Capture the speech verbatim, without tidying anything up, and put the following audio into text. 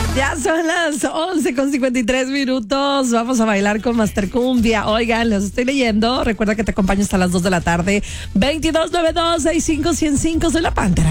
Ya son las once con cincuenta y tres minutos. Vamos a bailar con Master Cumbia. Oigan, los estoy leyendo. Recuerda que te acompaño hasta las dos de la tarde. veintidós noventa y dos, sesenta y cinco, ciento cinco. Soy la Pantera.